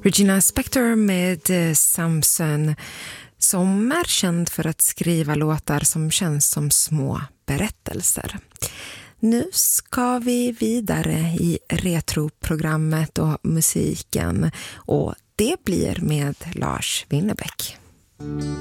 Regina Spektor med Samson, som är känd för att skriva låtar som känns som små berättelser. Nu ska vi vidare i retroprogrammet och musiken, och det blir med Lars Winnerbäck.